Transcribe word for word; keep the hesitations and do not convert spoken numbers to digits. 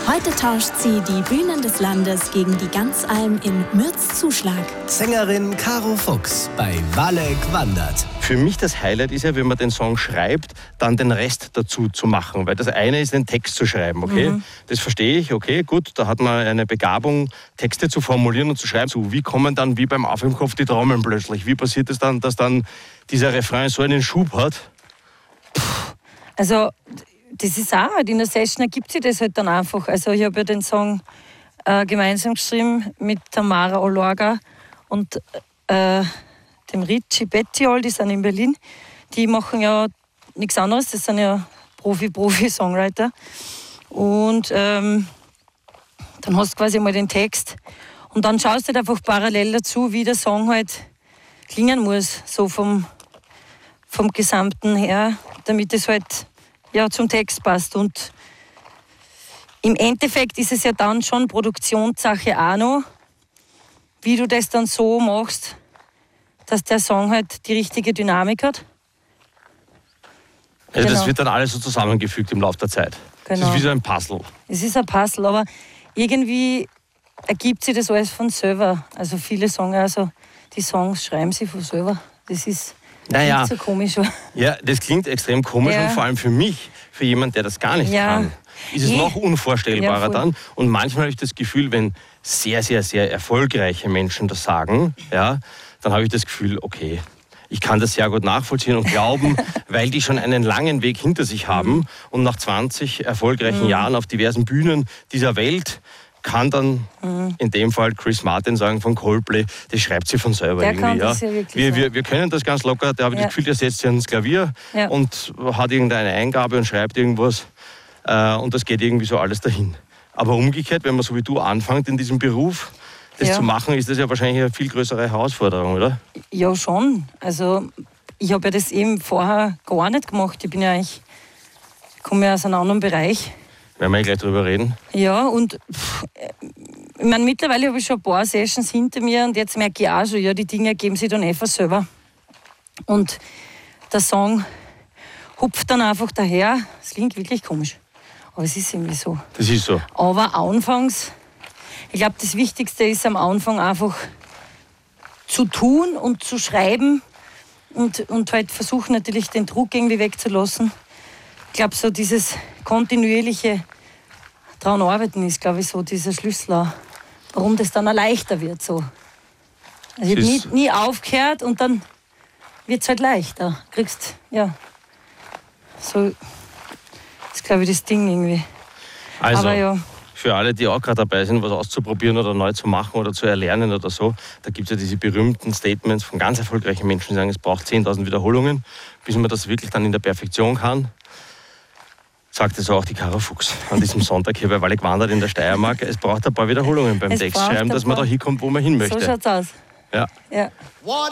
Heute tauscht sie die Bühnen des Landes gegen die Ganzalm in Mürz-Zuschlag. Sängerin Caro Fuchs bei Walek wandert. Für mich das Highlight ist ja, wenn man den Song schreibt, dann den Rest dazu zu machen. Weil das eine ist, den Text zu schreiben, okay? Mhm. Das verstehe ich, okay, gut, da hat man eine Begabung, Texte zu formulieren und zu schreiben. So, wie kommen dann, wie beim Auf im Kopf, die Trommeln plötzlich? Wie passiert es dann, dass dann dieser Refrain so einen Schub hat? Also, das ist auch halt, in der Session ergibt sich das halt dann einfach. Also, ich habe ja den Song äh, gemeinsam geschrieben mit Tamara Olorga und äh, dem Richie Bettiol, die sind in Berlin. Die machen ja nichts anderes, das sind ja Profi-Profi-Songwriter. Und ähm, dann hast du quasi mal den Text und dann schaust du halt einfach parallel dazu, wie der Song halt klingen muss, so vom, vom Gesamten her, damit es halt ja, zum Text passt. Und im Endeffekt ist es ja dann schon Produktionssache auch noch, wie du das dann so machst, dass der Song halt die richtige Dynamik hat. Also genau. Das wird dann alles so zusammengefügt im Laufe der Zeit. Genau. Das ist wie so ein Puzzle. Es ist ein Puzzle, aber irgendwie ergibt sich das alles von selber. Also viele sagen also, die Songs schreiben sie von selber. Das ist naja, nicht so komisch. Ja, das klingt extrem komisch ja. und vor allem für mich, für jemanden, der das gar nicht ja. kann, ist es ich, noch unvorstellbarer ja, dann. Und manchmal habe ich das Gefühl, wenn sehr, sehr, sehr erfolgreiche Menschen das sagen, ja, dann habe ich das Gefühl, okay, ich kann das sehr gut nachvollziehen und glauben, weil die schon einen langen Weg hinter sich haben mhm. und nach zwanzig erfolgreichen mhm. Jahren auf diversen Bühnen dieser Welt kann dann mhm. in dem Fall Chris Martin sagen von Coldplay, das schreibt sie von selber der irgendwie. Kann ja. das ja wirklich wir, wir, wir können das ganz locker, da habe ich ja. das Gefühl, der setzt sich ans Klavier ja. und hat irgendeine Eingabe und schreibt irgendwas äh, und das geht irgendwie so alles dahin. Aber umgekehrt, wenn man so wie du anfängt in diesem Beruf, das ja. zu machen, ist das ja wahrscheinlich eine viel größere Herausforderung, oder? Ja, schon. Also ich habe ja das eben vorher gar nicht gemacht. Ich bin ja eigentlich, ich komme ja aus einem anderen Bereich. Werden wir gleich drüber reden. Ja, und pff, ich meine, mittlerweile habe ich schon ein paar Sessions hinter mir und jetzt merke ich auch schon, ja, die Dinge ergeben sich dann einfach selber. Und der Song hupft dann einfach daher. Das klingt wirklich komisch, aber es ist irgendwie so. Das ist so. Aber anfangs, ich glaube, das Wichtigste ist am Anfang einfach zu tun und zu schreiben und, und halt versuchen natürlich den Druck irgendwie wegzulassen. Ich glaube, so dieses kontinuierliche daran arbeiten ist, glaube ich, so dieser Schlüssel, warum das dann auch leichter wird. So. Also ich habe nie, nie aufgehört und dann wird es halt leichter. Kriegst, ja, so ist, glaube ich, das Ding irgendwie. Also, aber ja. Für alle, die auch gerade dabei sind, was auszuprobieren oder neu zu machen oder zu erlernen oder so, da gibt es ja diese berühmten Statements von ganz erfolgreichen Menschen, die sagen, es braucht zehntausend Wiederholungen, bis man das wirklich dann in der Perfektion kann. Sagt es auch die Caro Fuchs an diesem Sonntag hier bei Walek wandert in der Steiermark. Es braucht ein paar Wiederholungen beim es Textschreiben, dass man da hinkommt, wo man hin möchte. So schaut's aus. Ja. ja.